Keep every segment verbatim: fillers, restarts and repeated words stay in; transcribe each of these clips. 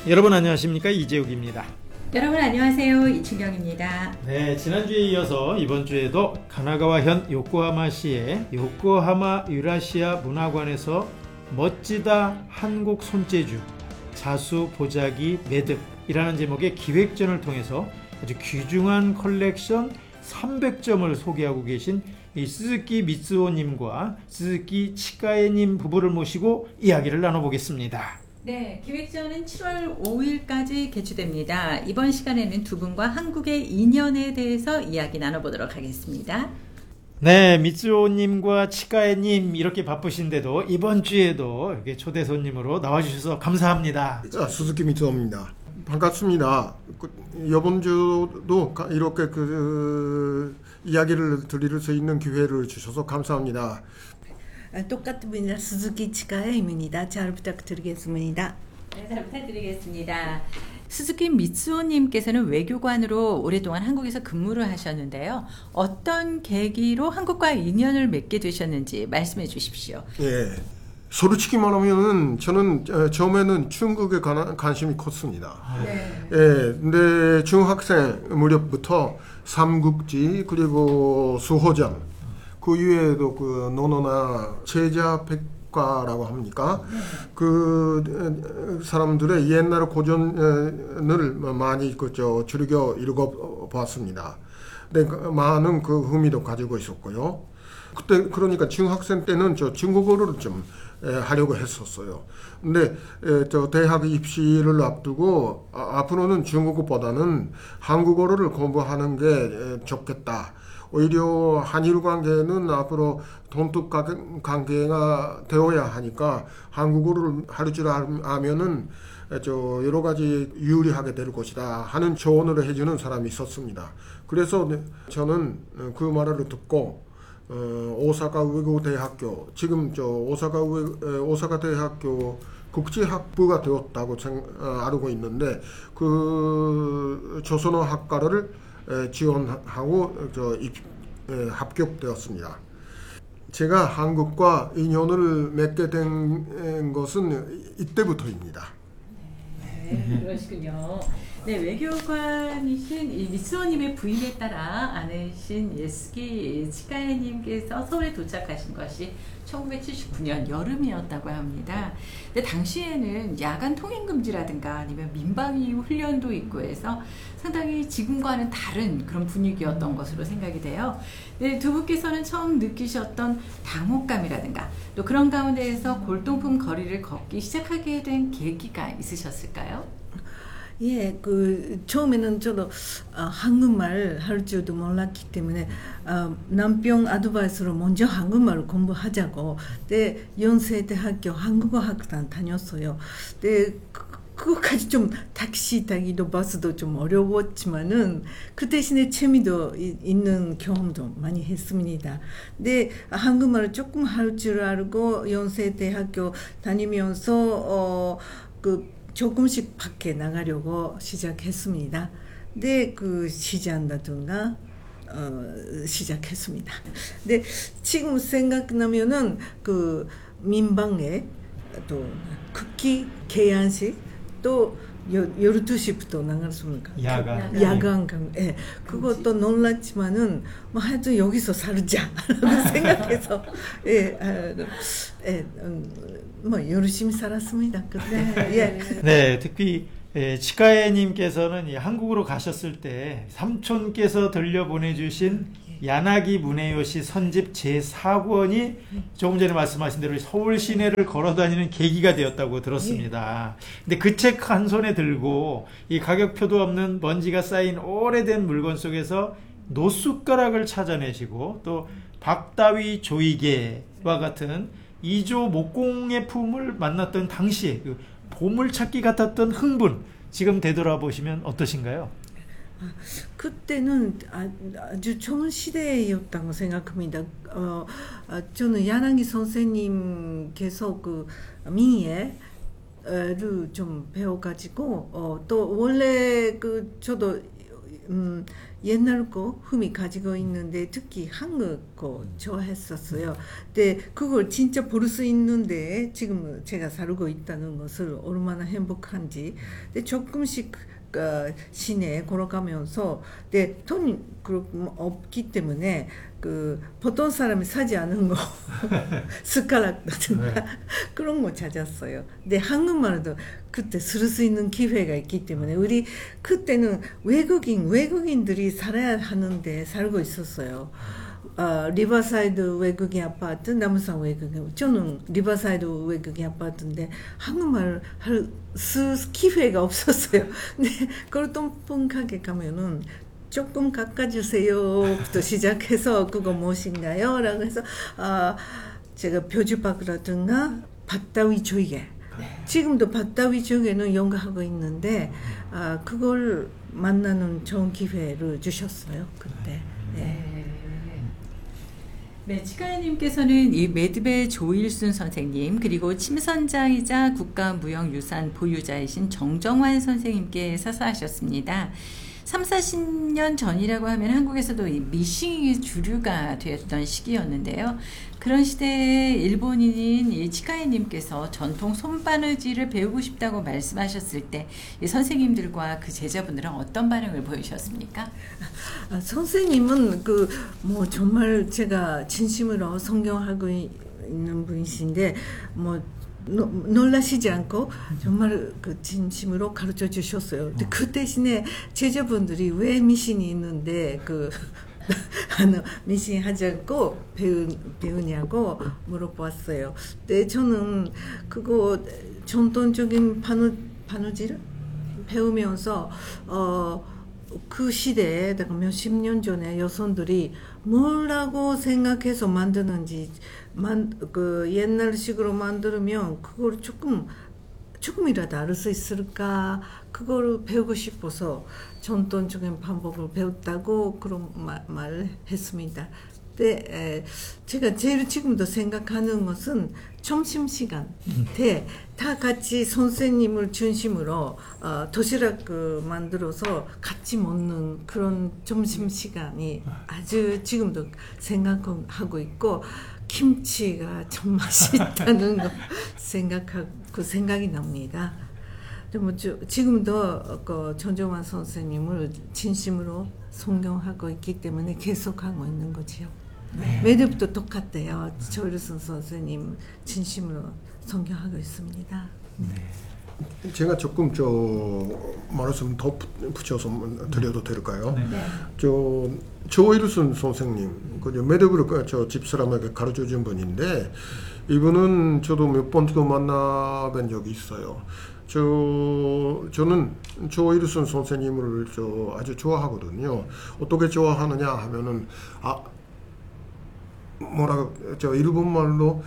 여러분 안녕하십니까, 이재욱입니다. 여러분 안녕하세요, 이춘경입니다. 네, 지난주에 이어서 이번 주에도 가나가와현 요코하마시의 요코하마 유라시아 문화관에서 멋지다 한국 손재주 자수 보자기 매듭이라는 제목의 기획전을 통해서 아주 귀중한 컬렉션 삼백 점을 소개하고 계신 이 스즈키 미츠오님과 스즈키 치카에님 부부를 모시고 이야기를 나눠보겠습니다. 네, 기획전은 칠월 오일까지 개최됩니다. 이번 시간에는 두 분과 한국의 인연에 대해서 이야기 나눠보도록 하겠습니다. 네, 미츠오님과 치카에님 이렇게 바쁘신데도 이번 주에도 이렇게 초대 손님으로 나와주셔서 감사합니다. 아, 스즈키 미츠오입니다. 반갑습니다. 그, 이번 주도 이렇게 그 이야기를 드릴 수 있는 기회를 주셔서 감사합니다. 똑같습니다. 스즈키 치카에입니다. 잘 부탁드리겠습니다. 네, 잘 부탁드리겠습니다. 스즈키 미츠오님께서는 외교관으로 오랫동안 한국에서 근무를 하셨는데요. 어떤 계기로 한국과 인연을 맺게 되셨는지 말씀해 주십시오. 예, 솔직히 말하면은 저는 처음에는 중국에 관, 관심이 컸습니다. 네. 예, 근데 중학생 무렵부터 삼국지 그리고 수호전 그 이외에도 그 노노나 제자백과라고 합니까? 네. 그 사람들의 옛날 고전을 많이 그저 즐겨 읽어봤습니다. 근데 많은 그 흥미도 가지고 있었고요. 그때 그러니까 중학생 때는 저 중국어를 좀 하려고 했었어요. 근데 저 대학 입시를 앞두고 앞으로는 중국어보다는 한국어를 공부하는 게 좋겠다. 오히려 한일 관계는 앞으로 돈독 관계가 되어야 하니까 한국어를 할 줄 알면은 저 여러 가지 유리하게 될 것이다 하는 조언을 해주는 사람이 있었습니다. 그래서 저는 그 말을 듣고 어, 오사카 외국대학교 지금 저 오사카 외, 오사카 대학교 국제학부가 되었다고 생, 어, 알고 있는데 그 조선어 학과를 지원하고 저 입, 에, 합격되었습니다. 제가 한국과 인연을 맺게 된 것은 이때부터입니다. 네, 그러시군요. 네, 외교관이신 이 미츠오님의 부임에 따라 아내신 예스기 치카에님께서 서울에 도착하신 것이 천구백칠십구년 여름이었다고 합니다. 근데 당시에는 야간 통행 금지라든가 아니면 민방위 훈련도 있고 해서 상당히 지금과는 다른 그런 분위기였던 것으로 생각이 돼요. 네, 두 분께서는 처음 느끼셨던 당혹감이라든가 또 그런 가운데에서 골동품 거리를 걷기 시작하게 된 계기가 있으셨을까요? 예, 그 처음에는 저도 아, 한국말 할 줄도 몰랐기 때문에 아, 남편 아드바이스로 먼저 한국말을 공부하자고 네, 연세대학교 한국어학단 다녔어요. 네, 그, 그거까지 좀 택시 타기도 버스도 좀 어려웠지만은 그 대신에 재미도 이, 있는 경험도 많이 했습니다. 근데 한국말을 조금 할 줄 알고 연세대학교 다니면서 어, 그 조금씩 밖에 나가려고 시작했습니다. 네, 그 시장이라든가 어, 시작했습니다. 근데 지금 생각나면은 그 민방에 또 국기 개안식 또 열두 시부터 나갔습니까? 야간. 야간 강, 예. 그것도 놀랐지만은, 뭐, 하여튼 여기서 살자라고 생각해서, 예, 아, 예, 음, 뭐, 열심히 살았습니다. 그때. 예. 네, 특히 예, 치카에님께서는 한국으로 가셨을 때 삼촌께서 들려보내주신 야나기 무네요시 선집 제사 권이 조금 전에 말씀하신 대로 서울 시내를 걸어다니는 계기가 되었다고 들었습니다. 근데 그 책 한 손에 들고 이 가격표도 없는 먼지가 쌓인 오래된 물건 속에서 노숟가락을 찾아내시고 또 박다위 조이개와 같은 이조 목공의 품을 만났던 당시에 그 보물찾기 같았던 흥분, 지금 되돌아보시면 어떠신가요? 그때는 아주 좋은 시대였다고 생각합니다. 어, 저는 야나기 선생님께서 그 민예를 좀 배워가지고 어, 또 원래 그 저도 음, 옛날 거 흠이 가지고 있는데 특히 한국 거 좋아했었어요. 근데 그걸 진짜 볼 수 있는데 지금 제가 살고 있다는 것을 얼마나 행복한지. 근데 조금씩 그 시내에 걸어가면서 근데 돈이 없기 때문에 그 보통 사람이 사지 않은 거 숟가락이라든가 네. 그런 거 찾았어요. 근데 한국말도 그때 쓸 수 있는 기회가 있기 때문에 우리 그때는 외국인 외국인들이 살아야 하는데 살고 있었어요. 어, 리버사이드 외국인 아파트, 남산 외국인. 저는 리버사이드 외국인 아파트인데 한국말 할 수 기회가 없었어요. 근데 골동품 가게 가면은 조금 깎아주세요부터 시작해서 그거 무엇인가요? 라고 해서 아, 제가 표주박이라든가 밭다위 조개. 지금도 밭다위 조개는 연구하고 있는데 아, 그걸 만나는 좋은 기회를 주셨어요. 그때. 네. 네, 치카야님께서는 이 매듭의 조일순 선생님 그리고 침선자이자 국가무형유산 보유자이신 정정환 선생님께 사사하셨습니다. 삼사십 년 전이라고 하면 한국에서도 이 미싱이 주류가 되었던 시기였는데요. 그런 시대에 일본인인 이 치카야님께서 전통 손바느질을 배우고 싶다고 말씀하셨을 때 이 선생님들과 그 제자분들은 어떤 반응을 보이셨습니까? 아, 선생님은 그 뭐 정말 제가 진심으로 성경하고 있는 분이신데 뭐 노, 놀라시지 않고 정말 그 진심으로 가르쳐 주셨어요. 근데 그 대신에 제자분들이 왜 미신이 있는데 그 미신 하지 않고 배우, 배우냐고 물어봤어요. 근데 저는 그거 전통적인 바느, 바느질 배우면서 어, 그 시대에 내가 몇십 년 전에 여성들이 뭐라고 생각해서 만드는지 만, 그 옛날식으로 만들면 그걸 조금 조금이라도 알 수 있을까 그거를 배우고 싶어서 전통적인 방법을 배웠다고 그런 말, 말을 했습니다. 근데 에, 제가 제일 지금도 생각하는 것은 점심시간 때 다 같이 선생님을 중심으로 어, 도시락 그 만들어서 같이 먹는 그런 점심시간이 아주 지금도 생각하고 있고 김치가 참 맛있다는 거 생각하고 생각이 납니다. 뭐 지금도 그 전정환 선생님을 진심으로 존경하고 있기 때문에 계속하고 있는 거지요. 네. 매듭도 똑같대요. 조일순 선생님 진심으로 존경하고 있습니다. 네. 제가 조금 저 말씀 더 붙여서 드려도 될까요? 네. 저 조일순 선생님, 그 매듭을 저 집사람에게 가르쳐 준 분인데 이분은 저도 몇 번 그 만나뵌 적이 있어요. 저 저는 조일순 선생님을 저 아주 좋아하거든요. 어떻게 좋아하느냐 하면은 아 뭐라 저 일본 말로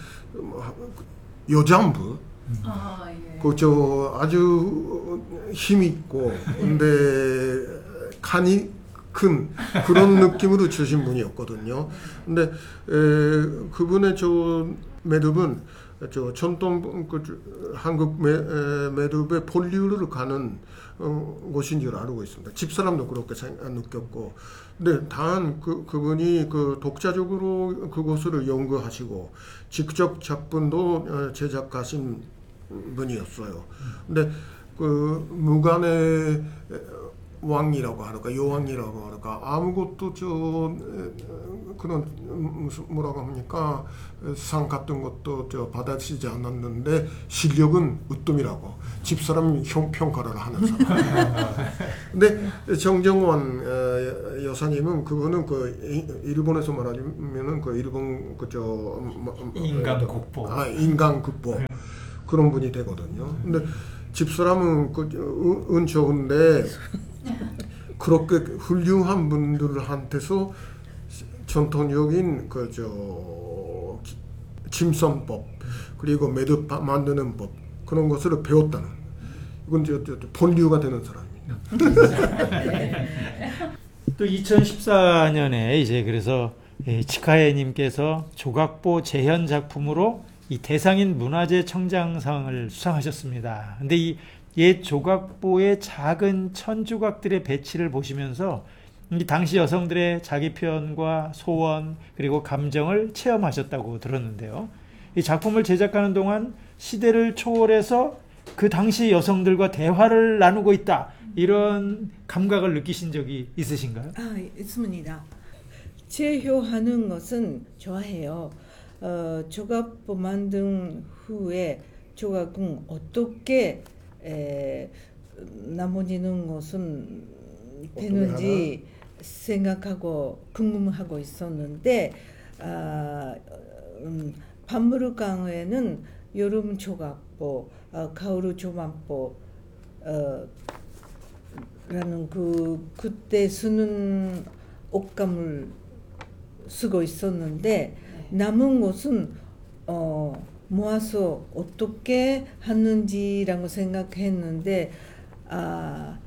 요장부 아, 예. 그 저 아주 힘 있고 근데 칸이 큰 그런 느낌으로 주신 분이었거든요. 근데 에, 그분의 저 매듭은 저 전통 그 한국 매, 에, 매듭의 본류를 가는 어, 곳인 줄 알고 있습니다. 집사람도 그렇게 생각, 느꼈고, 근데 단 그 그분이 그 독자적으로 그것을 연구하시고 직접 작품도 어, 제작하신 분이었어요. 근데 그 무간의 왕이라고 할까 여왕이라고 할까 아무것도 저 그런 무슨 뭐라고 합니까 상 같은 것도 저 받아치지 않았는데 실력은 으뜸이라고 집사람이 평가를 하는 사람. 근데 정정환 여사님은 그거는 그 일본에서 말하면은 그 일본 그저 인간국보 아 인간국보 그런 분이 되거든요. 근데 집사람은 그 은 좋은데 그렇게 훌륭한 분들한테서 전통적인 그저 침선법 그리고 매듭 만드는 법 그런 것을 배웠다는 이건 저, 저, 저 본류가 되는 사람입니다. 또 이천십사 년에 이제 그래서 치카에님께서 조각보 재현 작품으로 이 대상인 문화재 청장상을 수상하셨습니다. 근데 이 옛 조각보의 작은 천조각들의 배치를 보시면서 이 당시 여성들의 자기 표현과 소원 그리고 감정을 체험하셨다고 들었는데요. 이 작품을 제작하는 동안 시대를 초월해서 그 당시 여성들과 대화를 나누고 있다, 이런 감각을 느끼신 적이 있으신가요? 아, 있습니다. 체효하는 것은 좋아해요. 어, 조각보 만든 후에 조각은 어떻게 에, 나머지는 것은 되는지 생각하고 궁금하고 있었는데, 아, 음, 박물관에는 여름 조각보, 어, 가을 조각보 어, 라는 그 그때 쓰는 옷감을 쓰고 있었는데, 남은 것은 어, 모아서 어떻게 하는지라고 생각했는데, 아,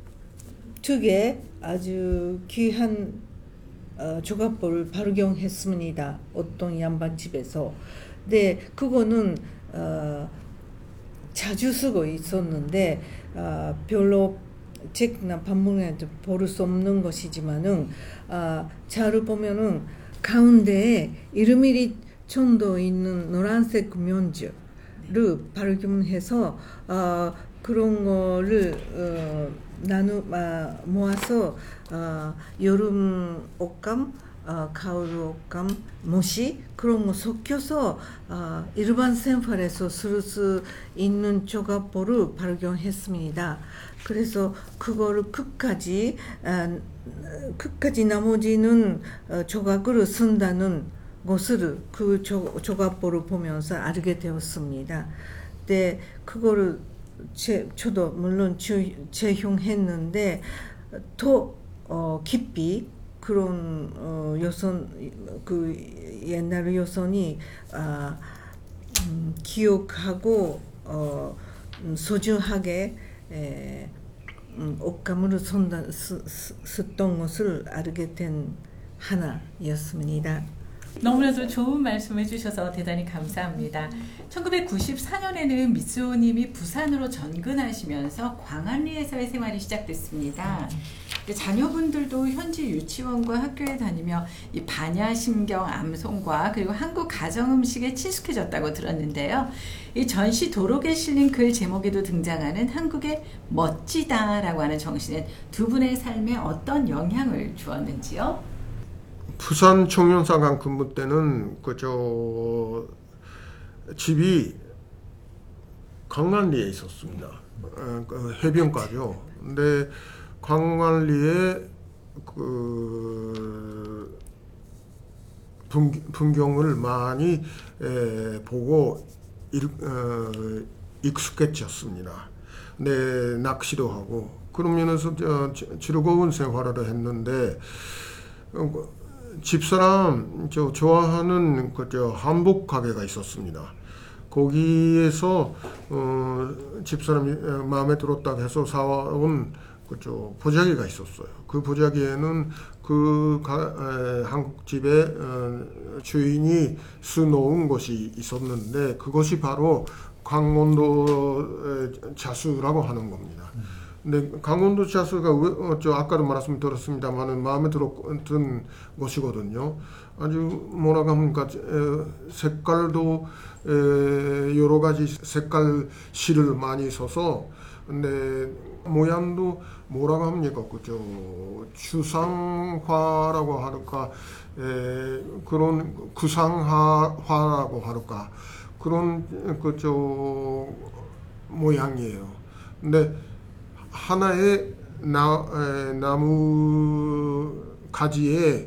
특에 아주 귀한 어, 조각보를 발견했습니다. 어떤 양반집에서. 근데 그거는 어, 자주 쓰고 있었는데 어, 별로 책이나 박물관에도 볼 수 없는 것이지만은, 아, 자를 보면은 가운데에 이름이 천도 있는 노란색 면주를 발견해서 어, 그런 거를 어, 나누 아, 모아서 어, 여름 옷감, 어, 가을 옷감, 모시 그런 거 섞여서 어, 일반 생활에서 쓸 수 있는 조각보를 발견했습니다. 그래서 그거를 끝까지 아, 끝까지 나머지는 어, 조각으로 쓴다는 것을 그 조, 조각보를 보면서 알게 되었습니다. 근데 그거를 제, 저도 물론 재용했는데 더 어, 깊이 그런 어, 여선 그 옛날 여선이 아, 음, 기억하고 어, 음, 소중하게 에, 음, 옷감으로 쓴다, 쓰, 쓰, 썼던 것을 알게 된 하나였습니다. 너무나도 좋은 말씀 해주셔서 대단히 감사합니다. 천구백구십사 년에는 미쓰오님이 부산으로 전근하시면서 광안리에서의 생활이 시작됐습니다. 자녀분들도 현지 유치원과 학교에 다니며 이 반야심경 암송과 그리고 한국 가정음식에 친숙해졌다고 들었는데요. 이 전시 도록에 실린 글 제목에도 등장하는 한국의 멋지다라고 하는 정신은 두 분의 삶에 어떤 영향을 주었는지요? 부산 청년사관 근무 때는 그저 집이 광안리에 있었습니다. 어, 그 해변가죠. 근데 광안리에 그 분, 풍경을 많이 에, 보고 일, 어, 익숙해졌습니다. 네, 낚시도 하고 그러면서 저, 즐거운 생활을 했는데, 어, 집사람 저 좋아하는 그저 한복 가게가 있었습니다. 거기에서 어, 집사람이 마음에 들었다고 해서 사온 그저 보자기가 있었어요. 그 보자기에는 그 가, 에, 한국 집의 어, 주인이 써놓은 것이 있었는데, 그것이 바로 강원도 자수라고 하는 겁니다. 근데 강원도 자수가 어, 저 아까도 말씀드렸습니다만은 마음에 들었던 것이거든요. 아주 뭐라고 합니까, 에, 색깔도 에, 여러 가지 색깔 실을 많이 써서, 근데 모양도 뭐라고 합니까, 그죠? 추상화라고 할까, 에, 그런 구상화라고 할까, 그런 그저 모양이에요. 근데 하나의 나, 에, 나무 가지에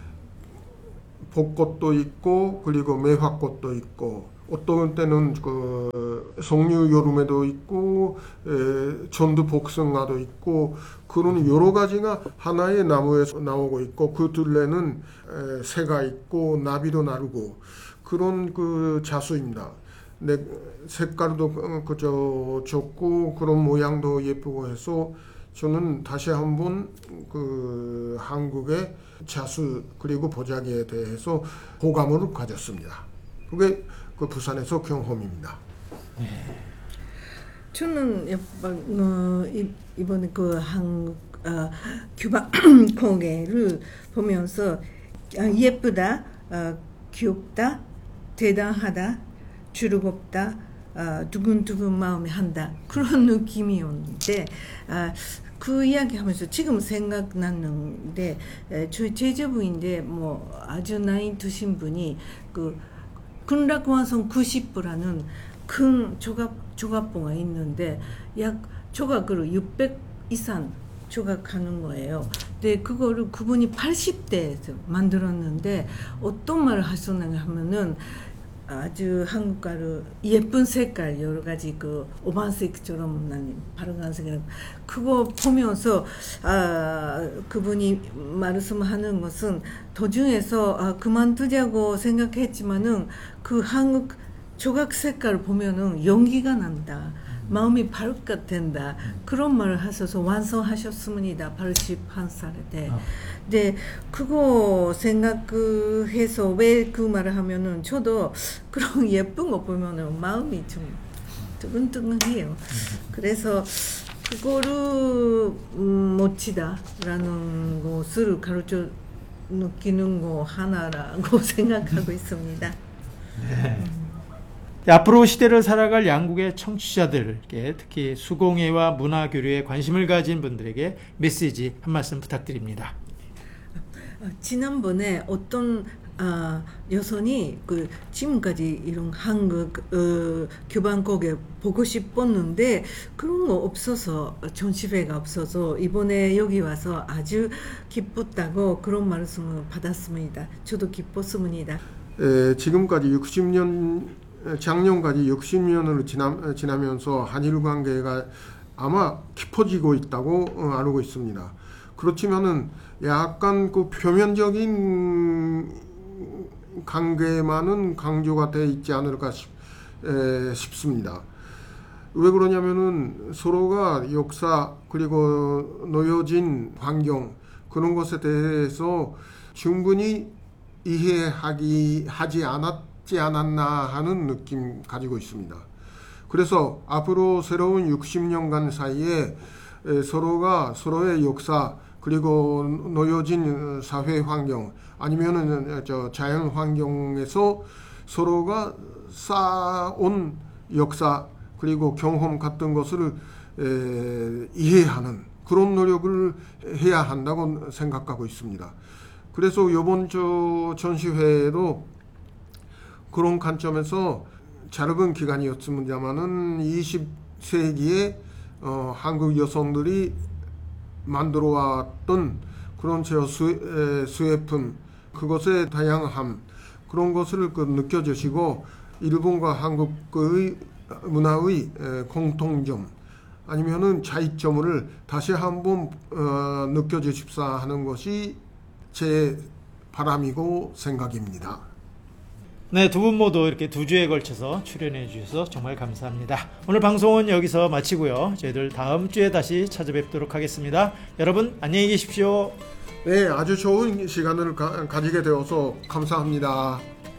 벚꽃도 있고 그리고 매화꽃도 있고, 어떤 때는 그 석류 여름에도 있고 에, 전두 복숭아도 있고, 그런 여러 가지가 하나의 나무에서 나오고 있고, 그 둘레는 에, 새가 있고 나비도 나르고 그런 그 자수입니다. 근데 색깔도 그저 좋고 그런 모양도 예쁘고 해서 저는 다시 한번 그 한국의 자수 그리고 보자기에 대해서 호감을 가졌습니다. 그게 그 부산에서 경험입니다. 저는 약간 어, 이- 이번에 그 한국 어, 규바 공예를 보면서 아, 예쁘다, 어, 귀엽다, 대단하다, 즐겁다, 어, 두근두근 마음이 한다 그런 느낌이었는데 아, 그 이야기하면서 지금 생각나는데 에, 저희 제자부인데 뭐 아주 나이 드신 분이 그 근락완성 구십 부라는 큰 조각 조각보가 있는데 약 조각으로 육백 이상 조각하는 거예요. 근데 그거를 그분이 팔십 대에서 만들었는데 어떤 말을 하셨나 하면은 아주 한국가루 예쁜 색깔 여러 가지 그 오반색처럼 난 파란색이랑 그거 보면서 아 그분이 말씀하는 것은 도중에서 아 그만두자고 생각했지만은 그 한국 조각 색깔을 보면은 용기가 난다. 마음이 밝게 된다. 그런 말을 하셔서 완성하셨습니다. 팔십한 살에. 네. 네, 그거 생각해서 왜 그 말을 하면은 저도 그런 예쁜 거 보면은 마음이 좀 뜨근뜨근해요. 그래서 그거를 음, 멋지다라는 것을 가르쳐 느끼는 거 하나라고 생각하고 있습니다. 네. 앞으로 시대를 살아갈 양국의 청취자들께 특히 수공예와 문화교류에 관심을 가진 분들에게 메시지 한 말씀 부탁드립니다. 어, 지난번에 어떤 아, 여성이 그 지금까지 이런 한국 어, 교반곡에 보고 싶었는데 그런 거 없어서 전시회가 없어서 이번에 여기 와서 아주 기뻤다고 그런 말씀을 받았습니다. 저도 기뻤습니다. 에, 지금까지 육십 년 작년까지 육십 년을 지나, 지나면서 한일 관계가 아마 깊어지고 있다고 어, 알고 있습니다. 그렇지만은 약간 그 표면적인 관계만은 강조가 돼 있지 않을까 싶, 에, 싶습니다. 왜 그러냐면은 서로가 역사 그리고 놓여진 환경 그런 것에 대해서 충분히 이해하기 하지 않았지 않았나 하는 느낌 가지고 있습니다. 그래서 앞으로 새로운 육십 년간 사이에 서로가 서로의 역사 그리고 놓여진 사회 환경 아니면은 저 자연 환경에서 서로가 쌓아온 역사 그리고 경험 같은 것을 에, 이해하는 그런 노력을 해야 한다고 생각하고 있습니다. 그래서 이번 저 전시회도 그런 관점에서 짧은 기간이었습니다만은 이십 세기에 어, 한국 여성들이 만들어왔던 그런 저 수, 수혜품 그것의 다양함 그런 것을 그 느껴주시고 일본과 한국의 문화의 공통점 아니면은 차이점을 다시 한번 어, 느껴주십사 하는 것이 제 바람이고 생각입니다. 네, 두 분 모두 이렇게 두 주에 걸쳐서 출연해 주셔서 정말 감사합니다. 오늘 방송은 여기서 마치고요. 저희들 다음 주에 다시 찾아뵙도록 하겠습니다. 여러분 안녕히 계십시오. 네, 아주 좋은 시간을 가, 가지게 되어서 감사합니다.